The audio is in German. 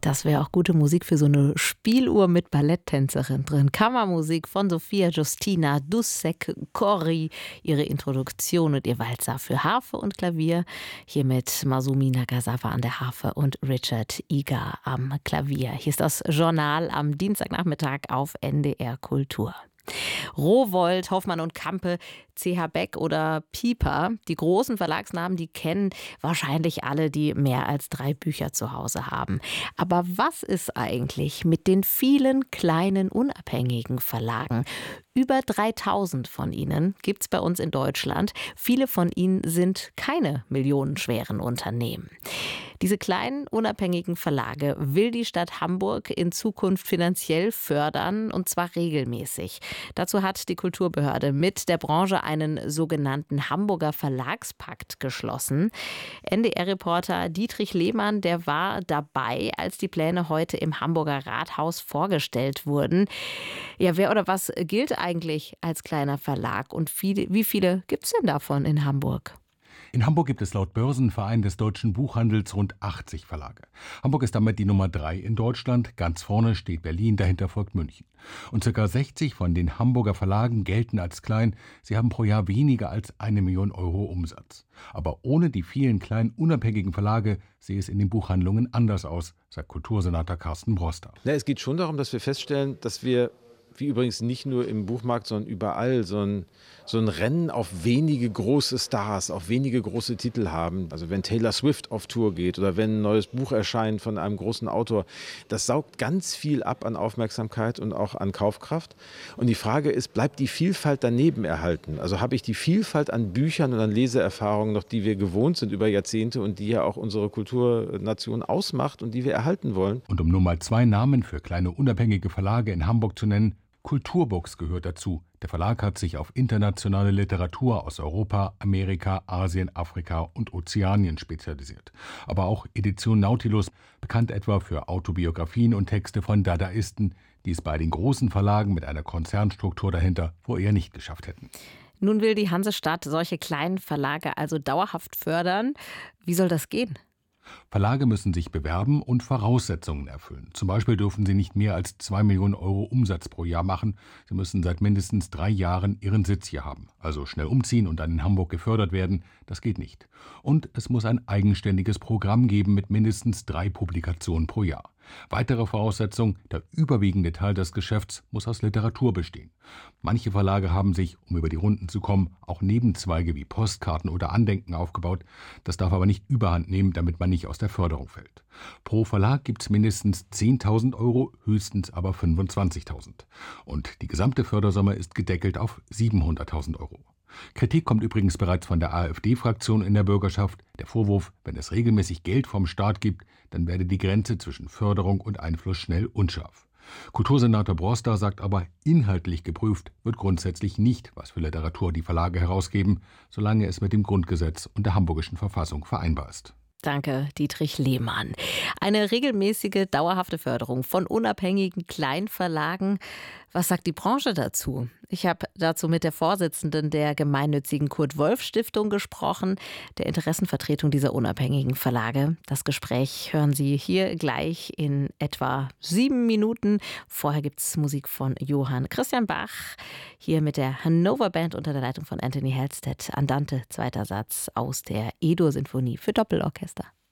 Das wäre auch gute Musik für so eine Spieluhr mit Balletttänzerin drin. Kammermusik von Sophia Justina Dussek Corri. Ihre Introduktion und ihr Walzer für Harfe und Klavier. Hier mit Masumi Nagasawa an der Harfe und Richard Iga am Klavier. Hier ist das Journal am Dienstagnachmittag auf NDR Kultur. Rowohlt, Hoffmann und Campe, CH Beck oder Piper. Die großen Verlagsnamen, die kennen wahrscheinlich alle, die mehr als 3 Bücher zu Hause haben. Aber was ist eigentlich mit den vielen kleinen unabhängigen Verlagen? Über 3000 von ihnen gibt es bei uns in Deutschland. Viele von ihnen sind keine millionenschweren Unternehmen. Diese kleinen unabhängigen Verlage will die Stadt Hamburg in Zukunft finanziell fördern, und zwar regelmäßig. Dazu hat die Kulturbehörde mit der Branche einen sogenannten Hamburger Verlagspakt geschlossen. NDR-Reporter Dietrich Lehmann, der war dabei, als die Pläne heute im Hamburger Rathaus vorgestellt wurden. Ja, wer oder was gilt eigentlich als kleiner Verlag und wie viele gibt es denn davon in Hamburg? In Hamburg gibt es laut Börsenverein des deutschen Buchhandels rund 80 Verlage. Hamburg ist damit die Nummer 3 in Deutschland. Ganz vorne steht Berlin, dahinter folgt München. Und ca. 60 von den Hamburger Verlagen gelten als klein. Sie haben pro Jahr weniger als 1 Million Euro Umsatz. Aber ohne die vielen kleinen unabhängigen Verlage sehe es in den Buchhandlungen anders aus, sagt Kultursenator Carsten Broster. Es geht schon darum, dass wir feststellen, dass wir, wie übrigens nicht nur im Buchmarkt, sondern überall, so ein Rennen auf wenige große Stars, auf wenige große Titel haben. Also wenn Taylor Swift auf Tour geht oder wenn ein neues Buch erscheint von einem großen Autor, das saugt ganz viel ab an Aufmerksamkeit und auch an Kaufkraft. Und die Frage ist, bleibt die Vielfalt daneben erhalten? Also habe ich die Vielfalt an Büchern und an Leseerfahrungen noch, die wir gewohnt sind über Jahrzehnte und die ja auch unsere Kulturnation ausmacht und die wir erhalten wollen? Und um nur mal 2 Namen für kleine unabhängige Verlage in Hamburg zu nennen: Kulturbooks gehört dazu. Der Verlag hat sich auf internationale Literatur aus Europa, Amerika, Asien, Afrika und Ozeanien spezialisiert. Aber auch Edition Nautilus, bekannt etwa für Autobiografien und Texte von Dadaisten, die es bei den großen Verlagen mit einer Konzernstruktur dahinter vorher nicht geschafft hätten. Nun will die Hansestadt solche kleinen Verlage also dauerhaft fördern. Wie soll das gehen? Verlage müssen sich bewerben und Voraussetzungen erfüllen. Zum Beispiel dürfen sie nicht mehr als 2 Millionen Euro Umsatz pro Jahr machen. Sie müssen seit mindestens 3 Jahren ihren Sitz hier haben. Also schnell umziehen und dann in Hamburg gefördert werden, das geht nicht. Und es muss ein eigenständiges Programm geben mit mindestens 3 Publikationen pro Jahr. Weitere Voraussetzung: der überwiegende Teil des Geschäfts muss aus Literatur bestehen. Manche Verlage haben sich, um über die Runden zu kommen, auch Nebenzweige wie Postkarten oder Andenken aufgebaut. Das darf aber nicht überhand nehmen, damit man nicht aus der Förderung fällt. Pro Verlag gibt es mindestens 10.000 Euro, höchstens aber 25.000. Und die gesamte Fördersumme ist gedeckelt auf 700.000 Euro. Kritik kommt übrigens bereits von der AfD-Fraktion in der Bürgerschaft. Der Vorwurf: wenn es regelmäßig Geld vom Staat gibt, dann werde die Grenze zwischen Förderung und Einfluss schnell unscharf. Kultursenator Broster sagt aber, inhaltlich geprüft wird grundsätzlich nicht, was für Literatur die Verlage herausgeben, solange es mit dem Grundgesetz und der hamburgischen Verfassung vereinbar ist. Danke, Dietrich Lehmann. Eine regelmäßige, dauerhafte Förderung von unabhängigen Kleinverlagen. Was sagt die Branche dazu? Ich habe dazu mit der Vorsitzenden der gemeinnützigen Kurt-Wolf-Stiftung gesprochen, der Interessenvertretung dieser unabhängigen Verlage. Das Gespräch hören Sie hier gleich in etwa 7 Minuten. Vorher gibt es Musik von Johann Christian Bach, hier mit der Hannover Band unter der Leitung von Anthony Halstead. Andante, 2. Satz aus der E-Dur-Sinfonie für Doppelorchester.